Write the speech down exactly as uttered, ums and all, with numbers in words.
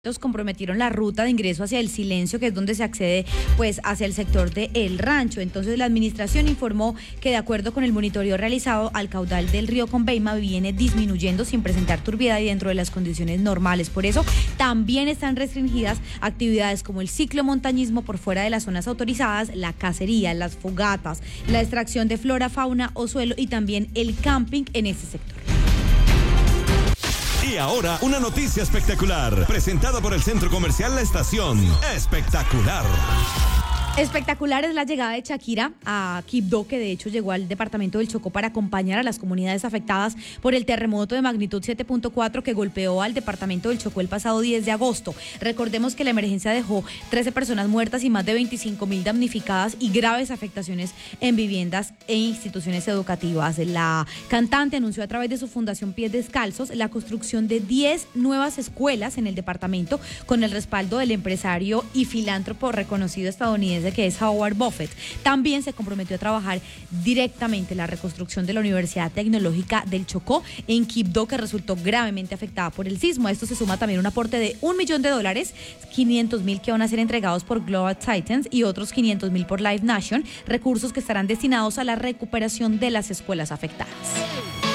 Comprometieron la ruta de ingreso hacia el Silencio, que es donde se accede pues hacia el sector de El Rancho. Entonces la administración informó que de acuerdo con el monitoreo realizado, al caudal del río Conveima viene disminuyendo sin presentar turbiedad y dentro de las condiciones normales. Por eso también están restringidas actividades como el ciclomontañismo por fuera de las zonas autorizadas, la cacería, las fogatas, la extracción de flora, fauna o suelo y también el camping en ese sector. Y ahora, una noticia espectacular, presentada por el Centro Comercial La Estación. Espectacular. Espectacular es la llegada de Shakira a Quibdó, que de hecho llegó al departamento del Chocó para acompañar a las comunidades afectadas por el terremoto de magnitud siete punto cuatro que golpeó al departamento del Chocó el pasado diez de agosto. Recordemos que la emergencia dejó trece personas muertas y más de veinticinco mil damnificadas y graves afectaciones en viviendas e instituciones educativas. La cantante anunció a través de su fundación Pies Descalzos la construcción de diez nuevas escuelas en el departamento con el respaldo del empresario y filántropo reconocido estadounidense que es Howard Buffett. También se comprometió a trabajar directamente la reconstrucción de la Universidad Tecnológica del Chocó en Quibdó, que resultó gravemente afectada por el sismo. A esto se suma también un aporte de un millón de dólares, quinientos mil que van a ser entregados por Global Titans y otros quinientos mil por Live Nation, recursos que estarán destinados a la recuperación de las escuelas afectadas.